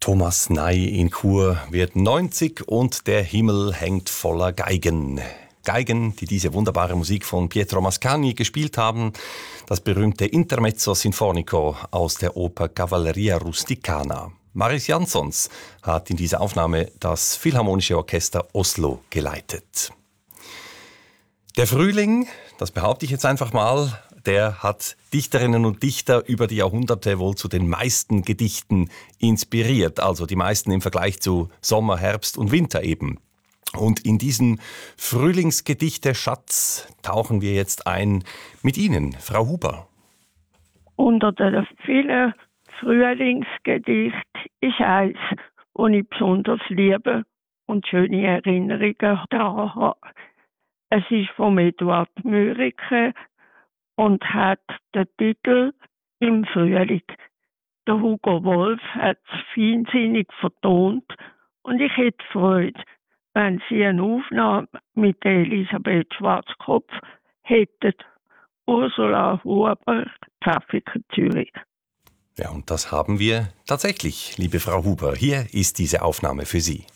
Thomas Ney in Chur wird 90 und der Himmel hängt voller Geigen. Geigen, die diese wunderbare Musik von Pietro Mascagni gespielt haben. Das berühmte Intermezzo Sinfonico aus der Oper Cavalleria Rusticana. Marius Jansons hat in dieser Aufnahme das Philharmonische Orchester Oslo geleitet. Der Frühling, das behaupte ich jetzt einfach mal, der hat Dichterinnen und Dichter über die Jahrhunderte wohl zu den meisten Gedichten inspiriert. Also die meisten im Vergleich zu Sommer, Herbst und Winter eben. Und in diesen Frühlingsgedichteschatz tauchen wir jetzt ein mit Ihnen, Frau Huber. Unter den vielen Frühlingsgedichten ist eins, das ich besonders liebe und schöne Erinnerungen daran habe. Es ist von Eduard Mörike und hat den Titel «Im Frühling». Der Hugo Wolf hat es feinsinnig vertont und ich hätte Freude, wenn Sie eine Aufnahme mit Elisabeth Schwarzkopf hätten. Ursula Huber, Pfäffiker, Zürich. Ja, und das haben wir tatsächlich, liebe Frau Huber. Hier ist diese Aufnahme für Sie.